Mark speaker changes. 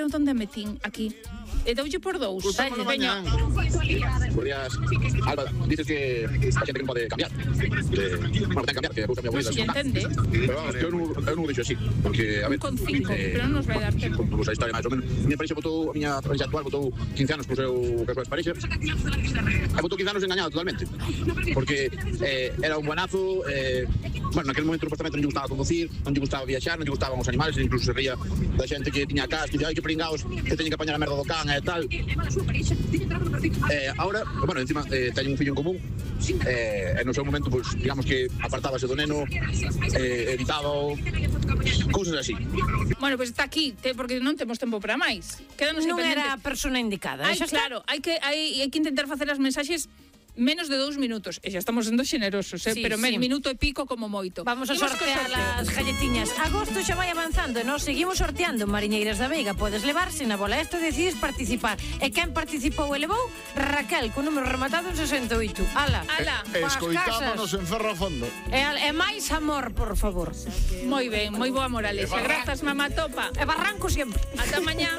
Speaker 1: Onde metín aquí? E doulle por 2.
Speaker 2: Veña. Podrías... Alba, dices que a xente que non pode cambiar. Bueno, ten que cambiar, que vou cambiar
Speaker 1: Non se lle entende.
Speaker 2: Pero vamos, que eu non o dixo así. Porque, a ver...
Speaker 1: Con 5, pero non nos vai dar tempo.
Speaker 2: Pues a historia máis ou menos. Minha parexa votou, a miña parexa actual votou 15 anos co seu parexa. E votou 15 anos engañado totalmente. Porque era un buenazo, bueno, naquele momento supuestamente non lle gustaba conducir, non lle gustaba viaxar, non lle gustaban os animales, incluso se ría da xente que tiña cas, que dicía, ai, que pringaos, que teñen que apañar a merda do can e tal. Ahora, bueno, encima teñen un fillo en común, e no seu momento, pues, digamos que apartábase do neno, evitaba cousas así.
Speaker 1: Bueno, pois está aquí, porque non temos tempo para máis. Quédanos
Speaker 3: Non
Speaker 1: pendentes.
Speaker 3: era a persona indicada.
Speaker 1: Ai, claro, hai que intentar facer as mensaxes menos de 2 minutos. E xa estamos sendo xenerosos,
Speaker 3: Sí,
Speaker 1: pero
Speaker 3: sí.
Speaker 1: minuto e pico como moito.
Speaker 3: Vamos a
Speaker 1: Imos co
Speaker 3: sortear
Speaker 1: sorteo.
Speaker 3: as galletiñas. Agosto xa vai avanzando e nós seguimos sorteando Mariñeiras da Veiga. Podes levarse na bola esta, decides participar. E quen participou e levou? Raquel, con número rematado en 68. Ala. Coas
Speaker 4: Escoitámonos
Speaker 3: casas.
Speaker 4: en Ferro a Fondo.
Speaker 3: E máis amor, por favor.
Speaker 1: Moi ben, moi boa moralexa. Grazas, mamá topa.
Speaker 3: E barranco sempre.
Speaker 1: Ata mañá.